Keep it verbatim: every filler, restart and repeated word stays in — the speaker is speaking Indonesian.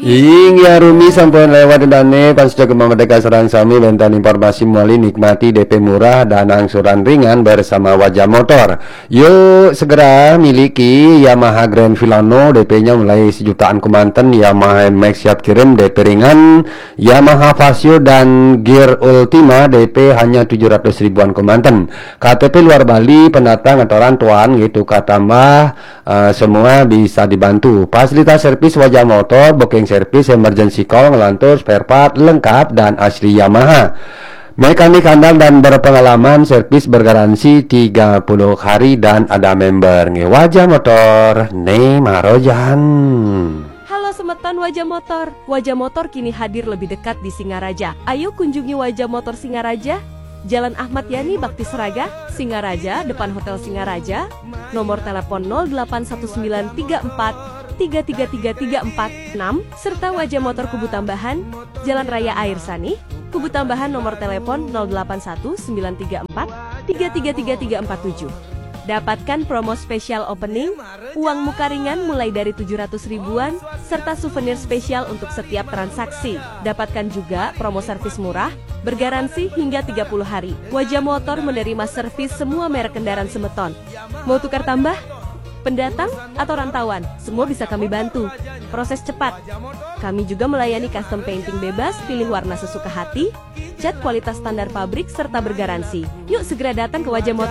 Hingga Rumi sampun lewat dane pas jaga Merdeka Serang Sami bentan informasi mulai nikmati D P murah dan angsuran ringan bersama Wajah Motor. Yuk segera miliki Yamaha Grand Filano, D P-nya mulai sejutaan Kemanten. Yamaha N Max siap kirim D P ringan. Yamaha Vasio dan Gear Ultima D P hanya tujuh ratus ribuan Kemanten. K T P luar Bali, pendatang atau rantauan gitu katambah, uh, semua bisa dibantu. Fasilitas servis Wajah Motor, booking servis, emergency call, ngelantur, spare part lengkap dan asli Yamaha. Mekanik handal dan berpengalaman, servis bergaransi tiga puluh hari dan ada member. Nge Wajah Motor, nih Marojan. Halo semeton Wajah Motor. Wajah Motor kini hadir lebih dekat di Singaraja. Ayo kunjungi Wajah Motor Singaraja, Jalan Ahmad Yani Bakti Seraga, Singaraja, depan Hotel Singaraja. Nomor telepon nol delapan satu sembilan tiga empat tiga tiga tiga tiga empat enam, serta Wajah Motor Kubu Tambahan, Jalan Raya Air Sani, Kubu Tambahan, nomor telepon nol delapan satu sembilan tiga empat tiga tiga tiga tiga empat tujuh. Dapatkan promo spesial opening, uang muka ringan mulai dari tujuh ratus ribuan, serta souvenir spesial untuk setiap transaksi. Dapatkan juga promo servis murah, bergaransi hingga tiga puluh hari. Wajah Motor menerima servis semua merek kendaraan semeton. Mau tukar tambah? Pendatang atau rantauan, semua bisa kami bantu. Proses cepat. Kami juga melayani custom painting bebas, pilih warna sesuka hati, cat kualitas standar pabrik, serta bergaransi. Yuk segera datang ke Wajah Motor.